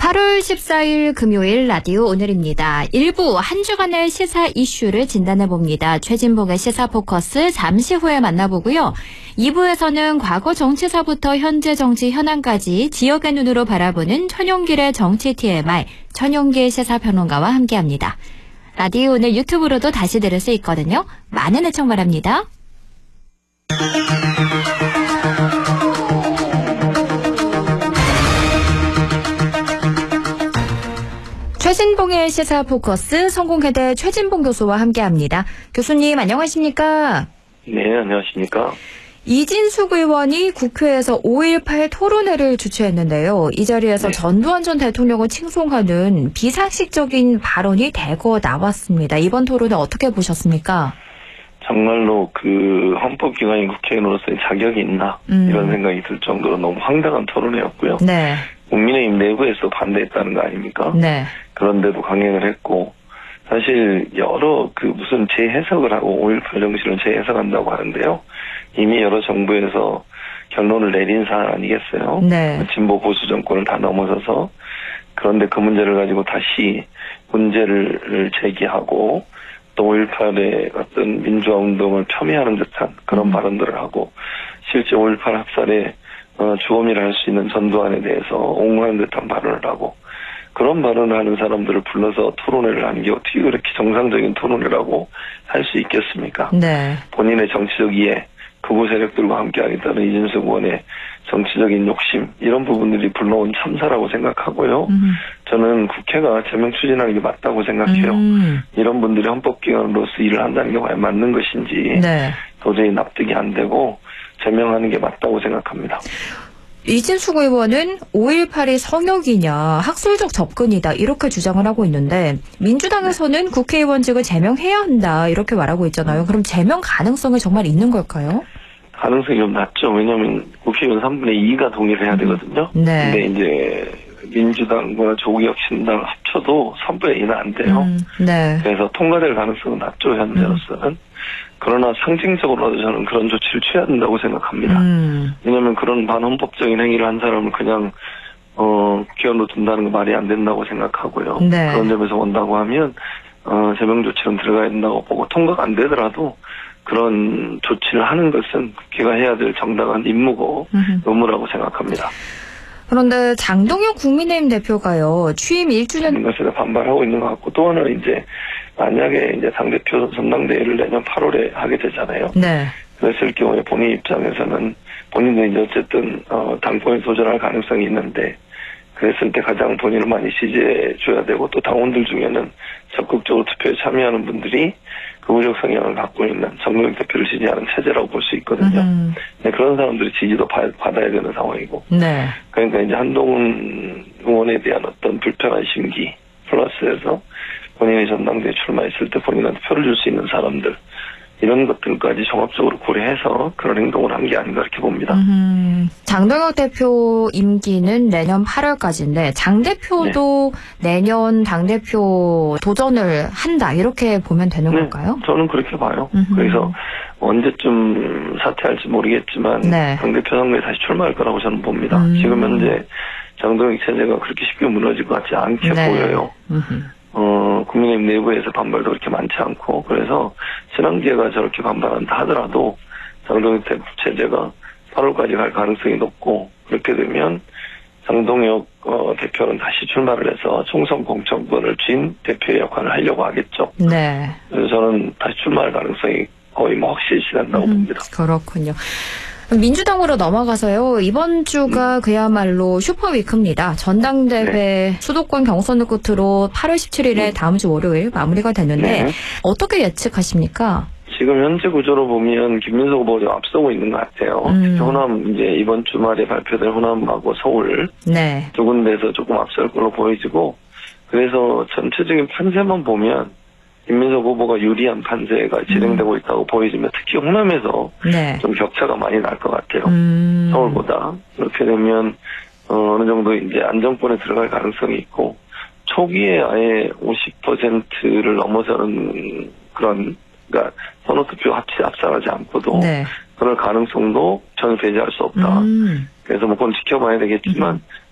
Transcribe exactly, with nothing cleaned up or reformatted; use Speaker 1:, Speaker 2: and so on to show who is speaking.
Speaker 1: 팔월 십사일 금요일 라디오 오늘입니다. 일부 한 주간의 시사 이슈를 진단해봅니다. 최진봉의 시사포커스 잠시 후에 만나보고요. 이 부에서는 과거 정치사부터 현재 정치 현안까지 지역의 눈으로 바라보는 천용길의 정치 티엠아이, 천용길 시사평론가와 함께합니다. 라디오 오늘 유튜브로도 다시 들을 수 있거든요. 많은 애청 바랍니다. 최진봉의 시사포커스 성공회대 최진봉 교수와 함께합니다. 교수님 안녕하십니까?
Speaker 2: 네, 안녕하십니까?
Speaker 1: 이진숙 의원이 국회에서 오일팔 토론회를 주최했는데요. 이 자리에서 네. 전두환 전 대통령을 칭송하는 비상식적인 발언이 대거 나왔습니다. 이번 토론회 어떻게 보셨습니까?
Speaker 2: 정말로 그 헌법기관인 국회의원으로서의 자격이 있나 음. 이런 생각이 들 정도로 너무 황당한 토론회였고요. 네. 국민의힘 내부에서 반대했다는 거 아닙니까? 네. 그런데도 강행을 했고 사실 여러 그 무슨 재해석을 하고 오일팔 정신을 재해석한다고 하는데요. 이미 여러 정부에서 결론을 내린 사안 아니겠어요? 네. 진보 보수 정권을 다 넘어서서 그런데 그 문제를 가지고 다시 문제를 제기하고 또 오일팔의 어떤 민주화 운동을 폄훼하는 듯한 그런 음. 발언들을 하고 실제 오일팔 학살의 어, 주범이라 할 수 있는 전두환에 대해서 옹호하는 듯한 발언을 하고 그런 발언을 하는 사람들을 불러서 토론회를 하는 게 어떻게 그렇게 정상적인 토론회라고 할 수 있겠습니까? 네. 본인의 정치적 이해, 극우 세력들과 함께하겠다는 이진숙 의원의 정치적인 욕심 이런 부분들이 불러온 참사라고 생각하고요. 음. 저는 국회가 제명 추진하는 게 맞다고 생각해요. 음. 이런 분들이 헌법기관으로서 일을 한다는 게 과연 맞는 것인지 네. 도저히 납득이 안 되고 제명하는 게 맞다고 생각합니다.
Speaker 1: 이진숙 의원은 오일팔이 성역이냐 학술적 접근이다 이렇게 주장을 하고 있는데 민주당에서는 네. 국회의원직을 제명해야 한다 이렇게 말하고 있잖아요. 그럼 제명 가능성이 정말 있는 걸까요?
Speaker 2: 가능성이 좀 낮죠. 왜냐하면 국회의원 삼분의 이가 동의를 해야 되거든요. 네. 근데 이제 민주당과 조국혁신당 합쳐도 삼분의 이는 안 돼요. 음, 네. 그래서 통과될 가능성은 낮죠, 현재로서는. 음. 그러나 상징적으로라도 저는 그런 조치를 취해야 된다고 생각합니다. 음. 왜냐하면 그런 반헌법적인 행위를 한 사람을 그냥 어, 국회의원으로 둔다는 건 말이 안 된다고 생각하고요. 네. 그런 점에서 본다고 하면 어, 제명 조치는 들어가야 된다고 보고 통과가 안 되더라도 그런 조치를 하는 것은 국회가 해야 될 정당한 임무고 음. 의무라고 생각합니다.
Speaker 1: 그런데 장동혁 국민의힘 대표가요, 취임 일 주년.
Speaker 2: 것에 반발하고 있는 것 같고, 또 하나는 이제, 만약에 이제 당대표 전당대회를 내년 팔월에 하게 되잖아요. 네. 그랬을 경우에 본인 입장에서는, 본인도 이제 어쨌든, 어, 당권에 도전할 가능성이 있는데, 그랬을 때 가장 본인을 많이 지지해줘야 되고, 또 당원들 중에는 적극적으로 투표에 참여하는 분들이 극우적 성향을 갖고 있는 정동영 대표를 지지하는 체제라고 볼 수 있거든요. 음. 네, 그런 사람들이 지지도 받, 받아야 되는 상황이고. 네. 그러니까 이제 한동훈 의원에 대한 어떤 불편한 심기 플러스해서 본인이 전당대회 출마했을 때 본인한테 표를 줄 수 있는 사람들 이런 것들까지 종합적으로 고려해서 그런 행동을 한 게 아닌가 이렇게 봅니다.
Speaker 1: 음, 장동혁 대표 임기는 내년 팔월까지인데 장 대표도 네. 내년 당대표 도전을 한다 이렇게 보면 되는
Speaker 2: 네,
Speaker 1: 걸까요?
Speaker 2: 저는 그렇게 봐요. 음흠. 그래서 언제쯤 사퇴할지 모르겠지만 네. 당대표 선거에 다시 출마할 거라고 저는 봅니다. 음. 지금 현재 장동혁 체제가 그렇게 쉽게 무너질 것 같지 않게 네. 보여요. 음흠. 어, 국민의힘 내부에서 반발도 그렇게 많지 않고, 그래서 친한계가 저렇게 반발한다 하더라도, 장동혁 체제가 팔월까지 갈 가능성이 높고, 그렇게 되면, 장동혁, 어, 대표는 다시 출마를 해서 총선 공천권을 쥔 대표의 역할을 하려고 하겠죠. 네. 그래서 저는 다시 출마할 가능성이 거의 뭐 확실시 된다고 음, 봅니다.
Speaker 1: 그렇군요. 민주당으로 넘어가서요. 이번 주가 음. 그야말로 슈퍼위크입니다. 전당대회 네. 수도권 경선을 끝으로 팔월 십칠일에 음. 다음 주 월요일 마무리가 되는데 네. 어떻게 예측하십니까?
Speaker 2: 지금 현재 구조로 보면 김민석 후보가 좀 앞서고 있는 것 같아요. 음. 호남 이제 이번 주말에 발표될 호남하고 서울 네. 두 군데에서 조금 앞설 걸로 보여지고 그래서 전체적인 판세만 보면 김민석 후보가 유리한 판세가 진행되고 음. 있다고 보여지면 특히 호남에서 네. 좀 격차가 많이 날 것 같아요. 음. 서울보다. 그렇게 되면 어, 어느 정도 이제 안정권에 들어갈 가능성이 있고 초기에 아예 오십 퍼센트를 넘어서는 그런 그러니까 선호투표 합치 압살하지 않고도 네. 그럴 가능성도 전혀 배제할 수 없다. 음. 그래서 뭐 그건 지켜봐야 되겠지만 음.